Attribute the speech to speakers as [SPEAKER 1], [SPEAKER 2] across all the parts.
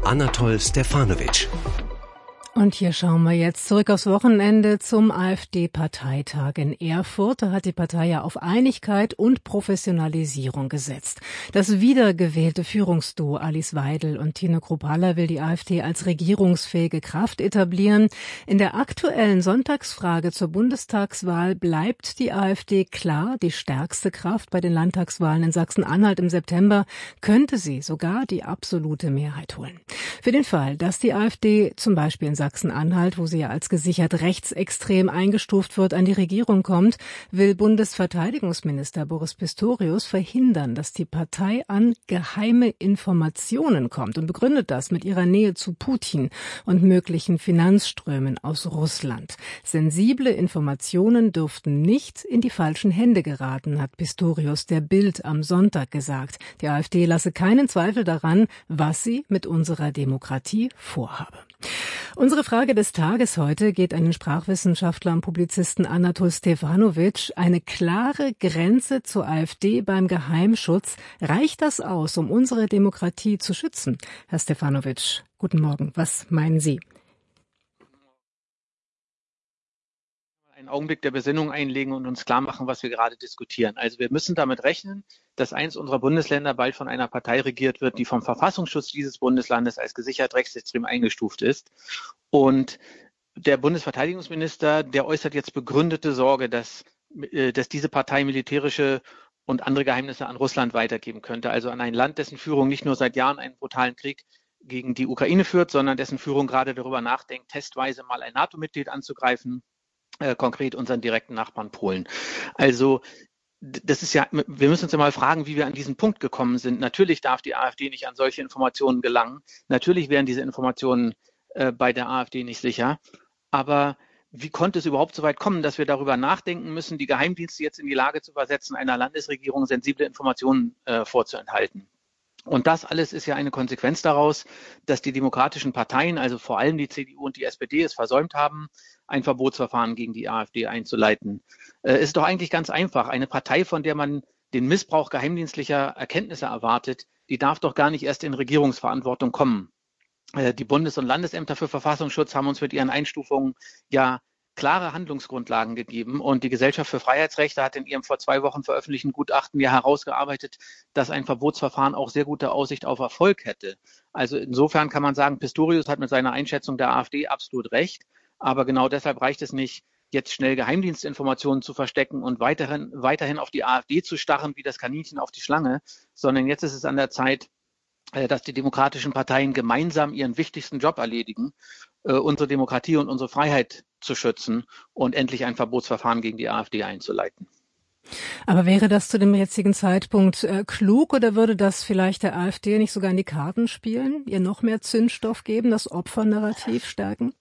[SPEAKER 1] Anatol Stefanovic.
[SPEAKER 2] Und hier schauen wir jetzt zurück aufs Wochenende zum AfD-Parteitag in Erfurt. Da hat die Partei ja auf Einigkeit und Professionalisierung gesetzt. Das wiedergewählte Führungsduo Alice Weidel und Tino Kruppalla will die AfD als regierungsfähige Kraft etablieren. In der aktuellen Sonntagsfrage zur Bundestagswahl bleibt die AfD klar die stärkste Kraft. Bei den Landtagswahlen in Sachsen-Anhalt im September könnte sie sogar die absolute Mehrheit holen. Für den Fall, dass die AfD zum Beispiel in Sachsen-Anhalt, wo sie ja als gesichert rechtsextrem eingestuft wird, an die Regierung kommt, will Bundesverteidigungsminister Boris Pistorius verhindern, dass die Partei an geheime Informationen kommt und begründet das mit ihrer Nähe zu Putin und möglichen Finanzströmen aus Russland. Sensible Informationen dürften nicht in die falschen Hände geraten, hat Pistorius der Bild am Sonntag gesagt. Die AfD lasse keinen Zweifel daran, was sie mit unserer Demokratie vorhabe. Unsere Frage des Tages heute geht an den Sprachwissenschaftler und Publizisten Anatol Stefanovic. Eine klare Grenze zur AfD beim Geheimschutz. Reicht das aus, um unsere Demokratie zu schützen? Herr Stefanovic, guten Morgen. Was meinen Sie?
[SPEAKER 3] Einen Augenblick der Besinnung einlegen und uns klar machen, was wir gerade diskutieren. Also wir müssen damit rechnen, dass eins unserer Bundesländer bald von einer Partei regiert wird, die vom Verfassungsschutz dieses Bundeslandes als gesichert rechtsextrem eingestuft ist. Und der Bundesverteidigungsminister, der äußert jetzt begründete Sorge, dass diese Partei militärische und andere Geheimnisse an Russland weitergeben könnte. Also an ein Land, dessen Führung nicht nur seit Jahren einen brutalen Krieg gegen die Ukraine führt, sondern dessen Führung gerade darüber nachdenkt, testweise mal ein NATO-Mitglied anzugreifen. Konkret unseren direkten Nachbarn Polen. Also das ist ja, wir müssen uns ja mal fragen, wie wir an diesen Punkt gekommen sind. Natürlich darf die AfD nicht an solche Informationen gelangen. Natürlich wären diese Informationen bei der AfD nicht sicher. Aber wie konnte es überhaupt so weit kommen, dass wir darüber nachdenken müssen, die Geheimdienste jetzt in die Lage zu versetzen, einer Landesregierung sensible Informationen vorzuenthalten? Und das alles ist ja eine Konsequenz daraus, dass die demokratischen Parteien, also vor allem die CDU und die SPD, es versäumt haben, ein Verbotsverfahren gegen die AfD einzuleiten. Ist doch eigentlich ganz einfach. Eine Partei, von der man den Missbrauch geheimdienstlicher Erkenntnisse erwartet, die darf doch gar nicht erst in Regierungsverantwortung kommen. Die Bundes- und Landesämter für Verfassungsschutz haben uns mit ihren Einstufungen ja klare Handlungsgrundlagen gegeben. Und die Gesellschaft für Freiheitsrechte hat in ihrem vor 2 Wochen veröffentlichten Gutachten ja herausgearbeitet, dass ein Verbotsverfahren auch sehr gute Aussicht auf Erfolg hätte. Also insofern kann man sagen, Pistorius hat mit seiner Einschätzung der AfD absolut recht. Aber genau deshalb reicht es nicht, jetzt schnell Geheimdienstinformationen zu verstecken und weiterhin auf die AfD zu starren wie das Kaninchen auf die Schlange, sondern jetzt ist es an der Zeit, dass die demokratischen Parteien gemeinsam ihren wichtigsten Job erledigen, unsere Demokratie und unsere Freiheit zu schützen und endlich ein Verbotsverfahren gegen die AfD einzuleiten.
[SPEAKER 2] Aber wäre das zu dem jetzigen Zeitpunkt klug oder würde das vielleicht der AfD nicht sogar in die Karten spielen, ihr noch mehr Zündstoff geben, das Opfernarrativ stärken?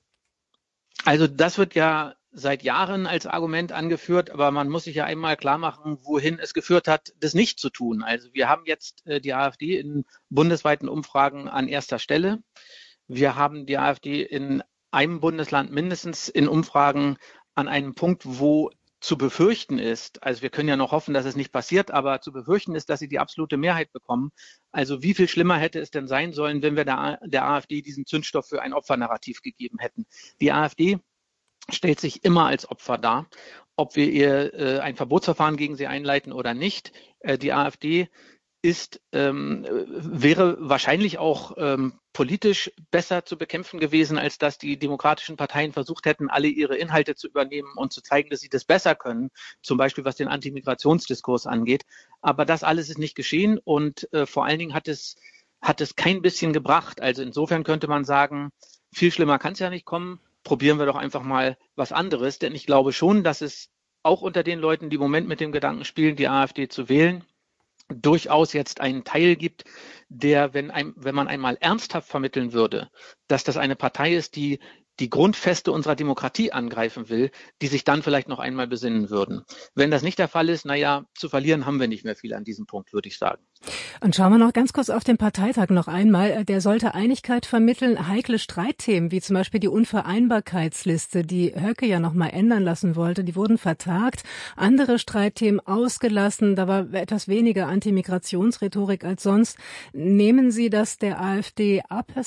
[SPEAKER 3] Also das wird ja seit Jahren als Argument angeführt, aber man muss sich ja einmal klar machen, wohin es geführt hat, das nicht zu tun. Also wir haben jetzt die AfD in bundesweiten Umfragen an erster Stelle. Wir haben die AfD in einem Bundesland mindestens in Umfragen an einem Punkt, wo zu befürchten ist, also wir können ja noch hoffen, dass es nicht passiert, aber zu befürchten ist, dass sie die absolute Mehrheit bekommen. Also wie viel schlimmer hätte es denn sein sollen, wenn wir der AfD diesen Zündstoff für ein Opfernarrativ gegeben hätten? Die AfD stellt sich immer als Opfer dar, ob wir ihr ein Verbotsverfahren gegen sie einleiten oder nicht. Die AfD wäre wahrscheinlich auch politisch besser zu bekämpfen gewesen, als dass die demokratischen Parteien versucht hätten, alle ihre Inhalte zu übernehmen und zu zeigen, dass sie das besser können, zum Beispiel was den Antimigrationsdiskurs angeht. Aber das alles ist nicht geschehen und vor allen Dingen hat es kein bisschen gebracht. Also insofern könnte man sagen, viel schlimmer kann es ja nicht kommen. Probieren wir doch einfach mal was anderes, denn ich glaube schon, dass es auch unter den Leuten, die im Moment mit dem Gedanken spielen, die AfD zu wählen, durchaus jetzt einen Teil gibt, der, wenn man einmal ernsthaft vermitteln würde, dass das eine Partei ist, die die Grundfeste unserer Demokratie angreifen will, die sich dann vielleicht noch einmal besinnen würden. Wenn das nicht der Fall ist, zu verlieren haben wir nicht mehr viel an diesem Punkt, würde ich sagen.
[SPEAKER 2] Und schauen wir noch ganz kurz auf den Parteitag noch einmal. Der sollte Einigkeit vermitteln. Heikle Streitthemen, wie zum Beispiel die Unvereinbarkeitsliste, die Höcke ja noch mal ändern lassen wollte, die wurden vertagt. Andere Streitthemen ausgelassen. Da war etwas weniger Antimigrationsrhetorik als sonst. Nehmen Sie das der AfD ab, Herr